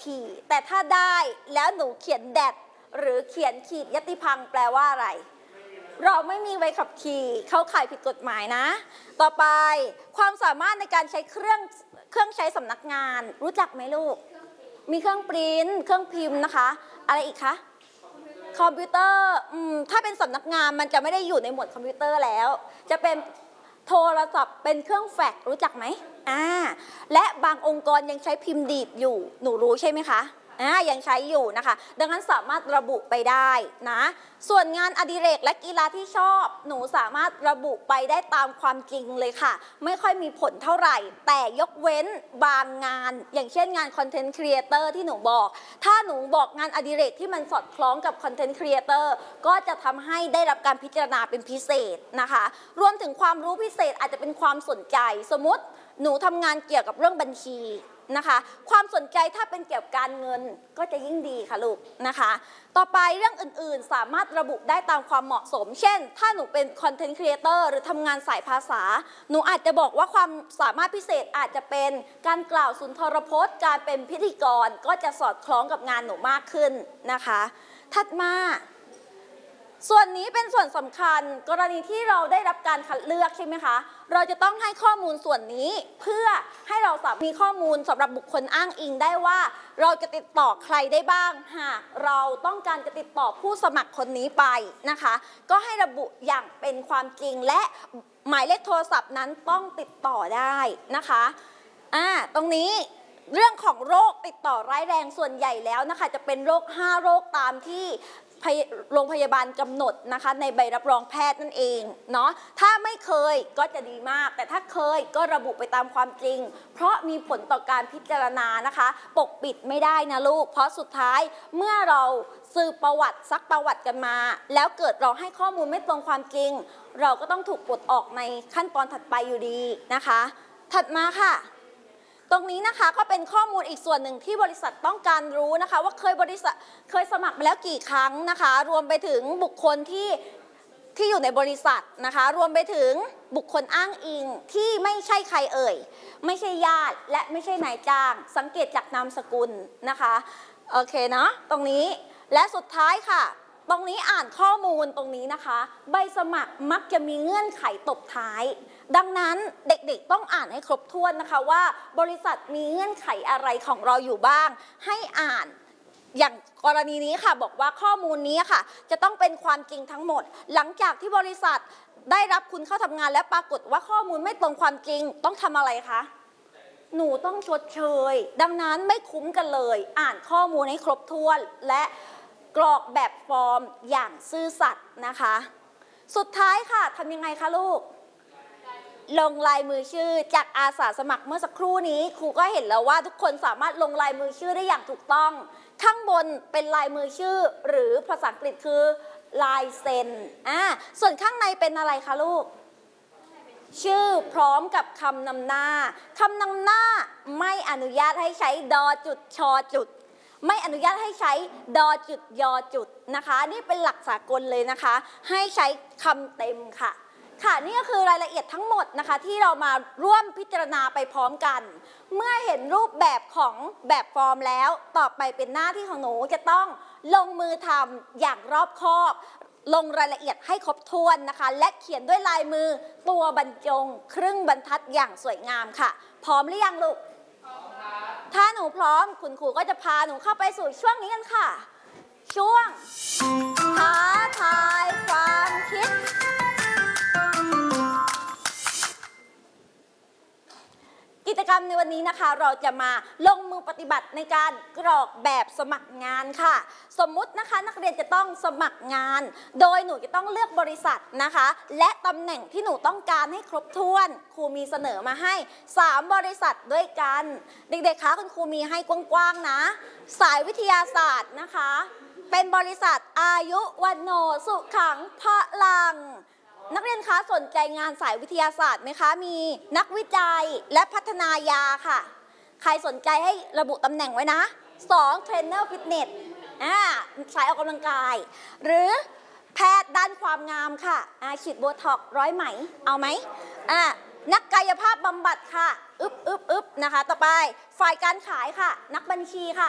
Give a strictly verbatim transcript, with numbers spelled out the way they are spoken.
ขี่ แต่ถ้าได้แล้วหนูเขียนแดดหรือเขียนขีดยติพังแปลว่าอะไรเราไม่มีใบขับขี่เข้าข่ายผิดกฎหมายนะต่อไปความสามารถในการใช้เครื่องเครื่องใช้สำนักงานรู้จักไหมลูกมีเครื่องปริ้นเครื่องพิมพ์นะคะอะไรอีกคะคอมพิวเตอร์ถ้าเป็นสำนักงานมันจะไม่ได้อยู่ในหมวดคอมพิวเตอร์แล้วจะเป็นโทรศัพท์เป็นเครื่องแฟกซ์รู้จักไหมอ่าและบางองค์กรยังใช้พิมพ์ดีดอยู่หนูรู้ใช่ไหมคะอ่ายังใช้อยู่นะคะดังนั้นสามารถระบุไปได้นะส่วนงานอดิเรกและกีฬาที่ชอบหนูสามารถระบุไปได้ตามความจริงเลยค่ะไม่ค่อยมีผลเท่าไหร่แต่ยกเว้นบางงานอย่างเช่นงานคอนเทนต์ครีเอเตอร์ที่หนูบอกถ้าหนูบอกงานอดิเรกที่มันสอดคล้องกับคอนเทนต์ครีเอเตอร์ก็จะทำให้ได้รับการพิจารณาเป็นพิเศษนะคะรวมถึงความรู้พิเศษอาจจะเป็นความสนใจสมมติหนูทำงานเกี่ยวกับเรื่องบัญชีนะคะความสนใจถ้าเป็นเกี่ยวกับการเงินก็จะยิ่งดีค่ะลูกนะคะต่อไปเรื่องอื่นๆสามารถระบุได้ตามความเหมาะสมเช่นถ้าหนูเป็นคอนเทนต์ครีเอเตอร์หรือทำงานสายภาษาหนูอาจจะบอกว่าความสามารถพิเศษอาจจะเป็นการกล่าวสุนทรพจน์การเป็นพิธีกรก็จะสอดคล้องกับงานหนูมากขึ้นนะคะถัดมาส่วนนี้เป็นส่วนสำคัญกรณีที่เราได้รับการคัดเลือกใช่ไหมคะเราจะต้องให้ข้อมูลส่วนนี้เพื่อให้เราสามารถมีข้อมูลสำหรับบุคคลอ้างอิงได้ว่าเราจะติดต่อใครได้บ้างหากเราต้องการจะติดต่อผู้สมัครคนนี้ไปนะคะก็ให้ระบุอย่างเป็นความจริงและหมายเลขโทรศัพท์นั้นต้องติดต่อได้นะคะอ่าตรงนี้เรื่องของโรคติดต่อร้ายแรงส่วนใหญ่แล้วนะคะจะเป็นโรคห้าโรคตามที่โรงพยาบาลกำหนดนะคะในใบรับรองแพทย์นั่นเองเนาะถ้าไม่เคยก็จะดีมากแต่ถ้าเคยก็ระบุไปตามความจริงเพราะมีผลต่อการพิจารณานะคะปกปิดไม่ได้นะลูกเพราะสุดท้ายเมื่อเราสืบประวัติซักประวัติกันมาแล้วเกิดเราให้ข้อมูลไม่ตรงความจริงเราก็ต้องถูกปลดออกในขั้นตอนถัดไปอยู่ดีนะคะถัดมาค่ะตรงนี้นะคะก็เป็นข้อมูลอีกส่วนหนึ่งที่บริษัทต้องการรู้นะคะว่าเคยบริษัทเคยสมัครมาแล้วกี่ครั้งนะคะรวมไปถึงบุคคลที่ที่อยู่ในบริษัทนะคะรวมไปถึงบุคคลอ้างอิงที่ไม่ใช่ใครเอ่ยไม่ใช่ญาติและไม่ใช่นายจ้างสังเกตจากนามสกุลนะคะโอเคเนาะตรงนี้และสุดท้ายค่ะตรงนี้อ่านข้อมูลตรงนี้นะคะใบสมัครมักจะมีเงื่อนไขตบท้ายดังนั้นเด็กๆต้องอ่านให้ครบถ้วนนะคะว่าบริษัทมีเงื่อนไขอะไรของเราอยู่บ้างให้อ่านอย่างกรณีนี้ค่ะบอกว่าข้อมูลนี้ค่ะจะต้องเป็นความจริงทั้งหมดหลังจากที่บริษัทได้รับคุณเข้าทำงานและปรากฏว่าข้อมูลไม่ตรงความจริงต้องทำอะไรคะหนูต้องชดเชยดังนั้นไม่คุ้มกันเลยอ่านข้อมูลให้ครบถ้วนและกรอกแบบฟอร์มอย่างซื่อสัตย์นะคะสุดท้ายค่ะทำยังไงคะลูกลงลายมือชื่อจากอาสาสมัครเมื่อสักครู่นี้ครูก็เห็นแล้วว่าทุกคนสามารถลงลายมือชื่อได้อย่างถูกต้องข้างบนเป็นลายมือชื่อหรือภาษาอังกฤษคือลายเซ็นอ่าส่วนข้างในเป็นอะไรคะลูกชื่อพร้อมกับคำนำหน้าคำนำหน้าไม่อนุญาตให้ใช้ดอจุดชอจุดไม่อนุญาตให้ใช้ดอจุดยอจุดนะคะนี่เป็นหลักสากลเลยนะคะให้ใช้คำเต็มค่ะค่ะนี่ก็คือรายละเอียดทั้งหมดนะคะที่เรามาร่วมพิจารณาไปพร้อมกันเมื่อเห็นรูปแบบของแบบฟอร์มแล้วต่อไปเป็นหน้าที่ของหนูจะต้องลงมือทำอย่างรอบคอบลงรายละเอียดให้ครบถ้วนนะคะและเขียนด้วยลายมือตัวบรรจงครึ่งบรรทัดอย่างสวยงามค่ะพร้อมหรือยังลูกถ้าหนูพร้อมคุณครูก็จะพาหนูเข้าไปสู่ช่วงนี้กันค่ะช่วงท้าทายความคิดกิจกรรมในวันนี้นะคะเราจะมาลงมือปฏิบัติในการกรอกแบบสมัครงานค่ะสมมุตินะคะนักเรียนจะต้องสมัครงานโดยหนูจะต้องเลือกบริษัทนะคะและตำแหน่งที่หนูต้องการให้ครบถ้วนครูมีเสนอมาให้สามบริษัทด้วยกันเด็กๆคะคุณครูมีให้กว้างๆนะสายวิทยาศาสตร์นะคะเป็นบริษัทอายุวันโนสุขังพลังนักเรียนคะสนใจงานสายวิทยาศาสตร์ไหมคะมีนักวิจัยและพัฒนายาค่ะใครสนใจให้ระบุตำแหน่งไว้นะสองเทรนเนอร์ฟิตเนสอ่าสายออกกำลังกายหรือแพทย์ด้านความงามค่ะอ่าฉีดโบท็อกซ์ร้อยไหมเอาไหมอ่านักกายภาพบำบัดค่ะอึบอึบอึบนะคะต่อไปฝ่ายการขายค่ะนักบัญชีค่ะ